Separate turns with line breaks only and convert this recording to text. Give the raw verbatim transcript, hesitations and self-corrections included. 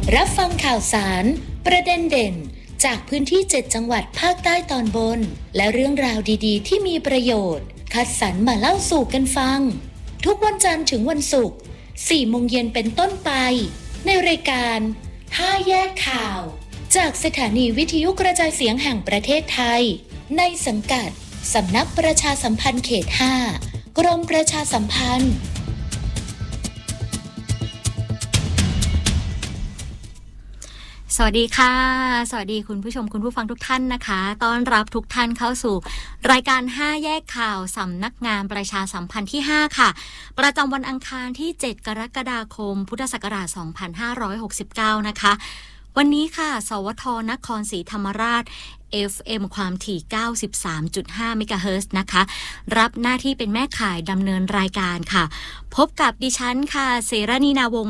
รับฟังข่าวสารประเด็นเด่นจากพื้นที่เจ็ดจังหวัดภาคใต้ตอนบนและเรื่องราวดีๆที่มีประโยชน์คัดสรรมาเล่าสู่กันฟังทุกวันจันทร์ถึงวันศุกร์สี่โมงเย็นเป็นต้นไปในรายการห้าแยกข่าวจากสถานีวิทยุกระจายเสียงแห่งประเทศไทยในสังกัดสำนักประชาสัมพันธ์เขตห้ากรมประชาสัมพันธ์
สวัสดีค่ะสวัสดีคุณผู้ชมคุณผู้ฟังทุกท่านนะคะต้อนรับทุกท่านเข้าสู่รายการห้าแยกข่าวสำนักงานประชาสัมพันธ์ที่ห้าค่ะประจำวันอังคารที่เจ็ดกรกฎาคมพุทธศักราชสองพันห้าร้อยหกสิบเก้านะคะวันนี้ค่ะสวทนครศรีธรรมราช เอฟ เอ็ม ความถี่ เก้าสิบสามจุดห้า เมกะเฮิรตซ์นะคะรับหน้าที่เป็นแม่ข่ายดำเนินรายการค่ะพบกับดิฉันค่ะเสรณีนาวงศ์